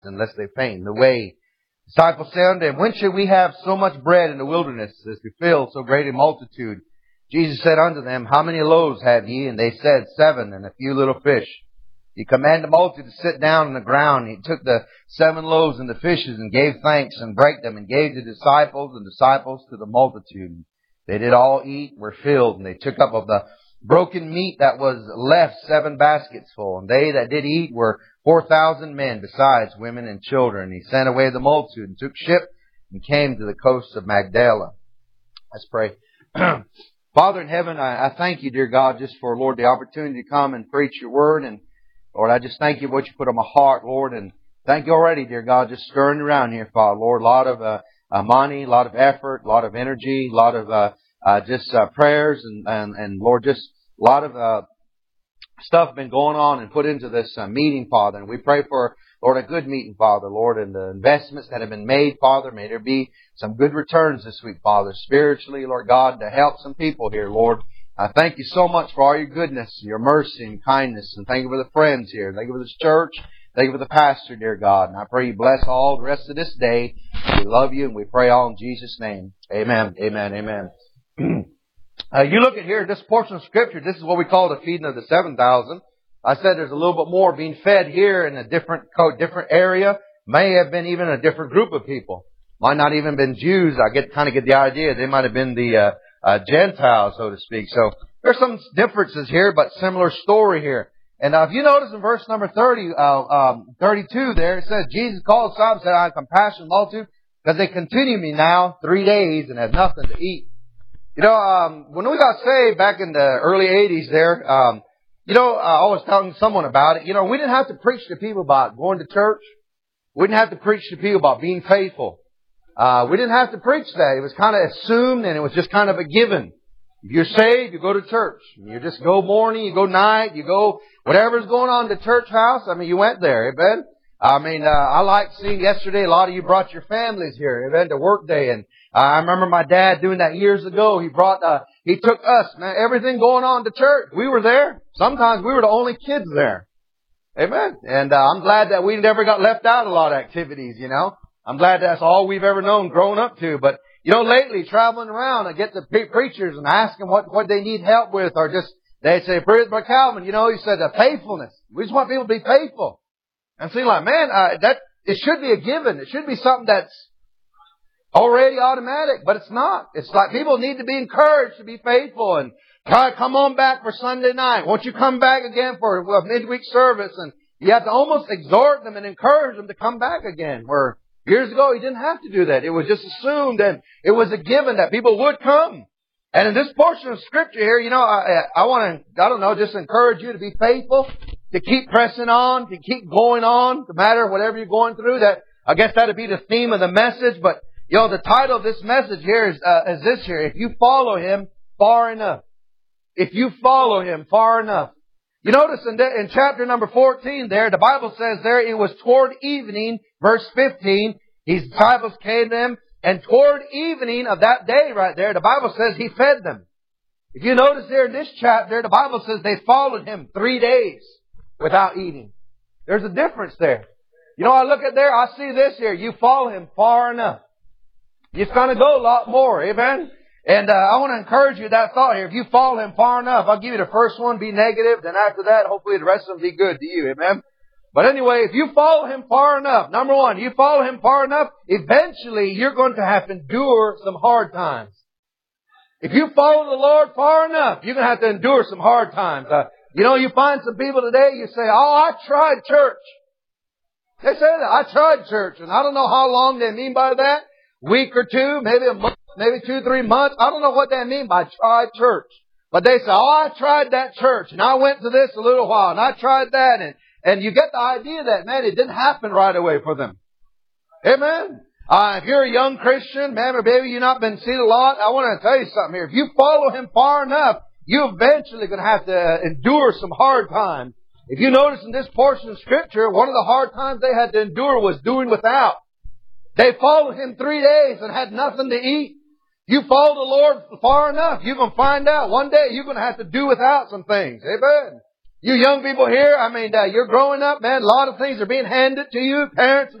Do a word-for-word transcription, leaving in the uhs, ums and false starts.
unless they faint the way. Disciples said unto him, When should we have so much bread in the wilderness as to fill so great a multitude? Jesus said unto them, How many loaves have ye? And they said, Seven, and a few little fish. He commanded the multitude to sit down on the ground. He took the seven loaves and the fishes and gave thanks and brake them and gave to the disciples and disciples to the multitude. They did all eat, were filled, and they took up of the broken meat that was left seven baskets full. And they that did eat were four thousand men, besides women and children. He sent away the multitude and took ship and came to the coast of Magdala. Let's pray. Father in heaven, I, I thank you, dear God, just for, Lord, the opportunity to come and preach your word. And Lord, I just thank you for what you put on my heart, Lord. And thank you already, dear God, just stirring around here, Father. Lord, a lot of uh, uh, money, a lot of effort, a lot of energy, a lot of uh, uh, just uh, prayers, and, and, and Lord, just a lot of uh, stuff been going on and put into this uh, meeting, Father. And we pray for, Lord, a good meeting, Father, Lord, and the investments that have been made, Father. May there be some good returns this week, Father, spiritually, Lord God, to help some people here, Lord. I thank you so much for all your goodness, your mercy and kindness. And thank you for the friends here. Thank you for this church. Thank you for the pastor, dear God. And I pray you bless all the rest of this day. We love you and we pray all in Jesus' name. Amen. Amen. Amen. uh, you look at here, this portion of Scripture, this is what we call the feeding of the seven thousand. I said there's a little bit more being fed here in a different different area. May have been even a different group of people. Might not even been Jews. I get kind of get the idea. They might have been the uh, uh, Gentiles, so to speak. So there's some differences here, but similar story here. And uh, if you notice in verse number thirty, uh, um, thirty-two there, it says, Jesus called some and said, I have compassion on the multitude, because they continue me now three days and have nothing to eat. You know, um, when we got saved back in the early eighties there, um, you know, I was telling someone about it. You know, we didn't have to preach to people about going to church. We didn't have to preach to people about being faithful. Uh, we didn't have to preach that. It was kind of assumed, and it was just kind of a given. If you're saved, you go to church. You just go morning, you go night, you go whatever's going on in the church house. I mean, you went there, amen. I mean, uh, I like seeing yesterday, a lot of you brought your families here, amen, to work day. And uh, I remember my dad doing that years ago. He brought, uh, he took us, man, everything going on to church. We were there. Sometimes we were the only kids there. Amen. And uh, I'm glad that we never got left out of a lot of activities, you know. I'm glad that's all we've ever known growing up to. But, you know, lately, traveling around, I get the pre- preachers and ask them what, what they need help with, or just, they say, Brother Calvin, you know, he said, uh, faithfulness. We just want people to be faithful. And it seems like, man, uh, that, it should be a given. It should be something that's already automatic, but it's not. It's like people need to be encouraged to be faithful and try to come on back for Sunday night. Won't you come back again for a midweek service? And you have to almost exhort them and encourage them to come back again. Where years ago, you didn't have to do that. It was just assumed and it was a given that people would come. And in this portion of Scripture here, you know, I, I want to, I don't know, just encourage you to be faithful, to keep pressing on, to keep going on, no matter whatever you're going through. That, I guess that'd be the theme of the message. But, you know, the title of this message here is, uh, is this here. If you follow Him far enough. If you follow Him far enough. You notice in, the, in chapter number fourteen there, the Bible says there, it was toward evening, verse fifteen, His disciples came to Him, and toward evening of that day right there, the Bible says He fed them. If you notice there in this chapter, the Bible says they followed Him three days without eating. There's a difference there. You know, I look at there, I see this here. You follow Him far enough. It's going to go a lot more. Amen? And uh, I want to encourage you that thought here. If you follow Him far enough, I'll give you the first one, be negative. Then after that, hopefully the rest of them be good to you. Amen? But anyway, if you follow Him far enough, number one, you follow Him far enough, eventually you're going to have to endure some hard times. If you follow the Lord far enough, you're going to have to endure some hard times. Uh, you know, you find some people today, you say, oh, I tried church. They say that, I tried church. And I don't know how long they mean by that. Week or two, maybe a month, maybe two, three months. I don't know what they mean by tried church. But they say, oh, I tried that church. And I went to this a little while. And I tried that. And, and you get the idea that, man, it didn't happen right away for them. Amen. Uh, if you're a young Christian, man, or baby, you've not been seen a lot, I want to tell you something here. If you follow Him far enough, you're eventually going to have to endure some hard times. If you notice in this portion of Scripture, one of the hard times they had to endure was doing without. They followed Him three days and had nothing to eat. You follow the Lord far enough, you're going to find out one day you're going to have to do without some things. Amen. You young people here, I mean, uh, you're growing up, man. A lot of things are being handed to you. Parents